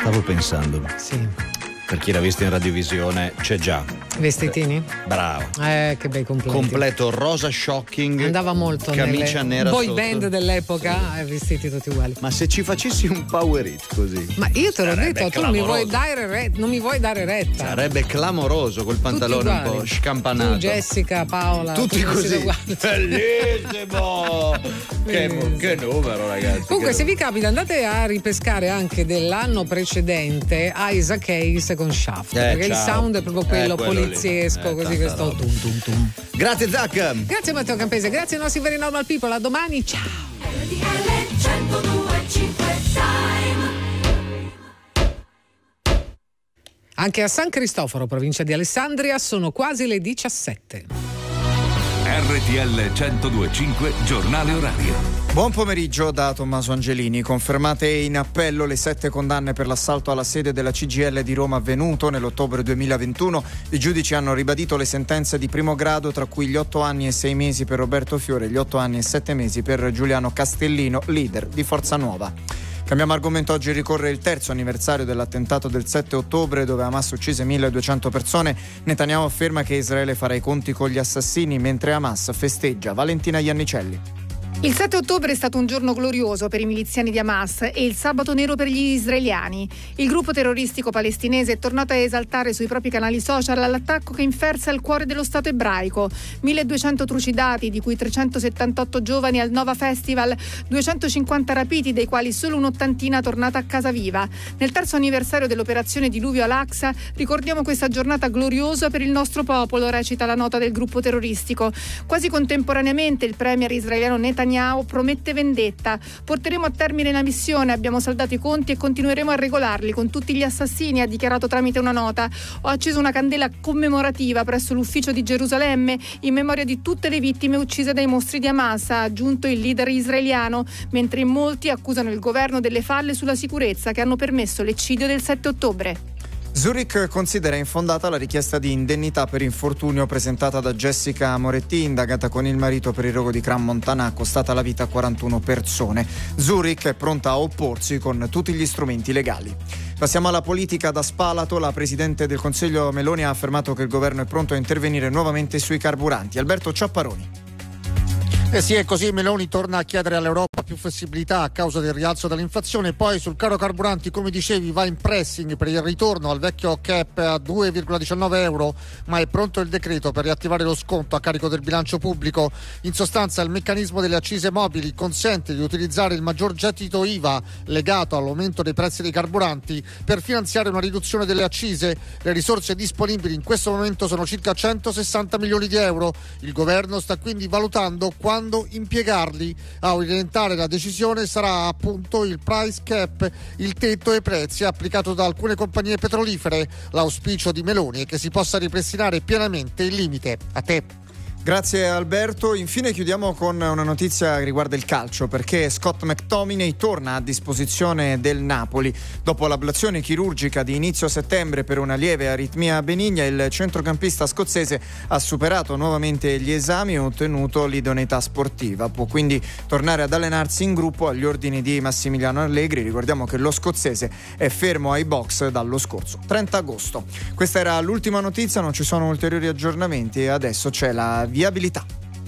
Stavo pensando. Sì. Per chi l'ha visto in radiovisione c'è già. Vestitini? Bravo. Che bei completi. Completo rosa shocking. Andava molto camicia nera boy sotto. band dell'epoca, vestiti tutti uguali. Ma se ci facessi un power hit così? Ma io te l'ho detto, tu non mi vuoi dare retta. Sarebbe clamoroso quel pantalone un po' scampanato. Tu, Jessica, Paola, tutti così. Bellissimo! Che numero, ragazzi. Comunque, se vi capita, andate a ripescare anche dell'anno precedente Isaac Hayes con Shaft, perché il sound è proprio quello poliziesco, così che sto tum tum. Grazie Zac. Grazie Matteo Campese, grazie ai nostri veri normal people, a domani, ciao. Anche a San Cristoforo, provincia di Alessandria, sono quasi le 17. RTL 102.5 giornale orario. Buon pomeriggio da Tommaso Angelini. Confermate in appello le 7 condanne per l'assalto alla sede della CGIL di Roma avvenuto nell'ottobre 2021. I giudici hanno ribadito le sentenze di primo grado, tra cui gli 8 anni e 6 mesi per Roberto Fiore e gli 8 anni e 7 mesi per Giuliano Castellino, leader di Forza Nuova. Cambiamo argomento, oggi ricorre il terzo anniversario dell'attentato del 7 ottobre dove Hamas uccise 1200 persone. Netanyahu afferma che Israele farà i conti con gli assassini mentre Hamas festeggia. Valentina Iannicelli. Il 7 ottobre è stato un giorno glorioso per i miliziani di Hamas e il sabato nero per gli israeliani. Il gruppo terroristico palestinese è tornato a esaltare sui propri canali social l'attacco che inferza il cuore dello Stato ebraico. 1200 trucidati, di cui 378 giovani al Nova Festival, 250 rapiti, dei quali solo un'ottantina tornata a casa viva. Nel terzo anniversario dell'operazione Diluvio al-Aqsa ricordiamo questa giornata gloriosa per il nostro popolo, recita la nota del gruppo terroristico. Quasi contemporaneamente il premier israeliano Netanyahu promette vendetta. Porteremo a termine la missione, abbiamo saldato i conti e continueremo a regolarli con tutti gli assassini, ha dichiarato tramite una nota. Ho acceso una candela commemorativa presso l'ufficio di Gerusalemme in memoria di tutte le vittime uccise dai mostri di Hamas, ha aggiunto il leader israeliano, mentre in molti accusano il governo delle falle sulla sicurezza che hanno permesso l'eccidio del 7 ottobre. Zurich considera infondata la richiesta di indennità per infortunio presentata da Jessica Moretti, indagata con il marito per il rogo di Cran Montana, costata la vita a 41 persone. Zurich è pronta a opporsi con tutti gli strumenti legali. Passiamo alla politica. Da Spalato, la Presidente del Consiglio Meloni ha affermato che il governo è pronto a intervenire nuovamente sui carburanti. Alberto Ciapparoni. Sì, è così. Meloni torna a chiedere all'Europa più flessibilità a causa del rialzo dell'inflazione. Poi sul caro carburanti, come dicevi, va in pressing per il ritorno al vecchio cap a 2,19 euro, ma è pronto il decreto per riattivare lo sconto a carico del bilancio pubblico. In sostanza, il meccanismo delle accise mobili consente di utilizzare il maggior gettito IVA legato all'aumento dei prezzi dei carburanti per finanziare una riduzione delle accise. Le risorse disponibili in questo momento sono circa 160 milioni di euro. Il governo sta quindi valutando quando impiegarli. A orientare la decisione sarà appunto il price cap, il tetto ai prezzi applicato da alcune compagnie petrolifere. L'auspicio di Meloni è che si possa ripristinare pienamente il limite. A te. Grazie Alberto. Infine chiudiamo con una notizia che riguarda il calcio, perché Scott McTominay torna a disposizione del Napoli. Dopo l'ablazione chirurgica di inizio settembre per una lieve aritmia benigna, il centrocampista scozzese ha superato nuovamente gli esami e ottenuto l'idoneità sportiva. Può quindi tornare ad allenarsi in gruppo agli ordini di Massimiliano Allegri. Ricordiamo che lo scozzese è fermo ai box dallo scorso 30 agosto. Questa era l'ultima notizia, non ci sono ulteriori aggiornamenti e adesso c'è la viabilità.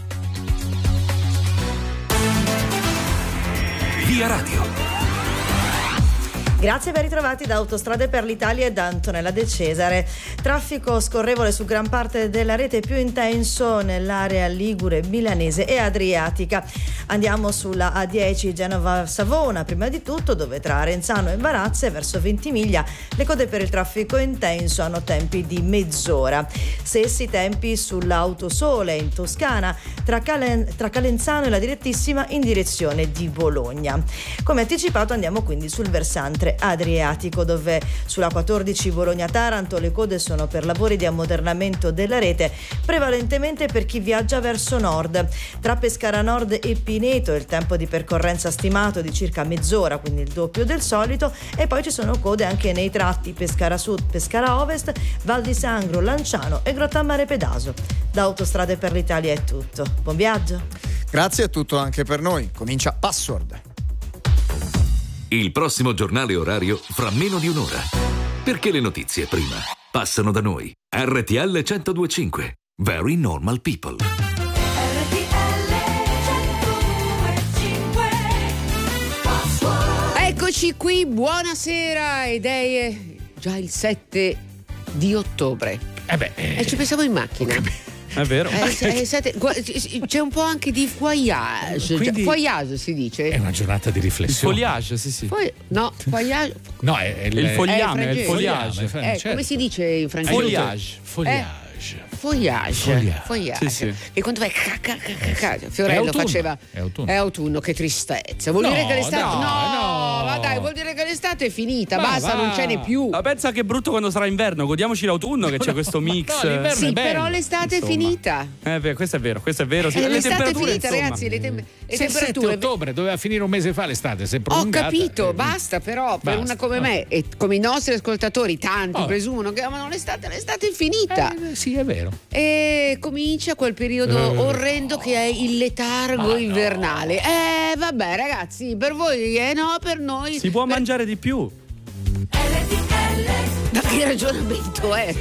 Via Radio. Grazie, ben ritrovati da Autostrade per l'Italia e da Antonella De Cesare. Traffico scorrevole su gran parte della rete, più intenso nell'area ligure, milanese e adriatica. Andiamo sulla A10 Genova-Savona, prima di tutto, dove tra Arenzano e Varazze verso Ventimiglia le code per il traffico intenso hanno tempi di mezz'ora. Stessi tempi sull'Autosole in Toscana tra Calenzano e la direttissima in direzione di Bologna. Come anticipato andiamo quindi sul versante adriatico, dove sulla 14 Bologna-Taranto le code sono per lavori di ammodernamento della rete, prevalentemente per chi viaggia verso nord. Tra Pescara Nord e Pineto il tempo di percorrenza stimato di circa mezz'ora, quindi il doppio del solito, e poi ci sono code anche nei tratti Pescara Sud, Pescara Ovest, Val di Sangro, Lanciano e Grottammare Pedaso. Da Autostrade per l'Italia è tutto. Buon viaggio. Grazie, è tutto anche per noi. Comincia Password. Il prossimo giornale orario fra meno di un'ora. Perché le notizie prima passano da noi. RTL 102.5. Very normal people. Eccoci qui, buonasera ed è già il 7 di ottobre. E ci pensavo in macchina. È vero. C'è un po' anche di voyage. Quindi, voyage si dice. È una giornata di riflessione. Il foliage, sì. Voyage. No, è il fogliame, è il foliage. Certo. Come si dice in francese? Fogliage. Sì. E quando vai Fiorello faceva è autunno, che tristezza. Vuol dire che l'estate ma dai, vuol dire che l'estate è finita, basta, non ce n'è più. Ma pensa che è brutto quando sarà inverno, godiamoci l'autunno che c'è questo mix. No, sì, però l'estate è finita. Questo è vero. Sì. L'estate è finita, ragazzi, le temperature. 7 ottobre doveva finire un mese fa l'estate, se è Ho prolungata. capito, basta, però per una come me e come i nostri ascoltatori, tanti presumono che amano l'estate è finita. Sì, è vero. E comincia quel periodo orrendo che è il letargo invernale. Vabbè, ragazzi, per voi no, per noi si può mangiare di più. Ma che ragionamento è?